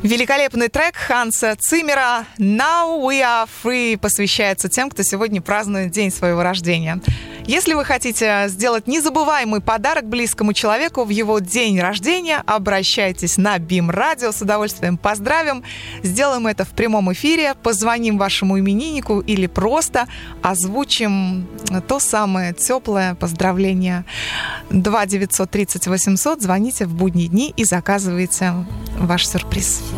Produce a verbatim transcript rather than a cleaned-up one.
Великолепный трек Ханса Циммера «Now We Are Free» посвящается тем, кто сегодня празднует день своего рождения. Если вы хотите сделать незабываемый подарок близкому человеку в его день рождения, обращайтесь на БИМ Радио, с удовольствием поздравим. Сделаем это в прямом эфире, позвоним вашему имениннику или просто озвучим то самое теплое поздравление. два девятьсот тридцать восемьсот, звоните в будние дни и заказывайте ваш сюрприз.